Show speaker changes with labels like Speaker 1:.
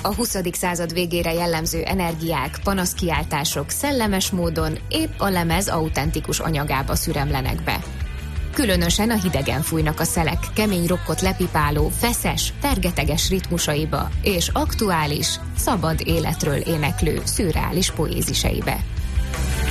Speaker 1: A 20. század végére jellemző energiák, panaszkiáltások szellemes módon épp a lemez autentikus anyagába szüremlenek be. Különösen a hidegen fújnak a szelek kemény rokkot lepipáló, feszes, tergeteges ritmusaiba és aktuális, szabad életről éneklő, szürreális poéziseibe.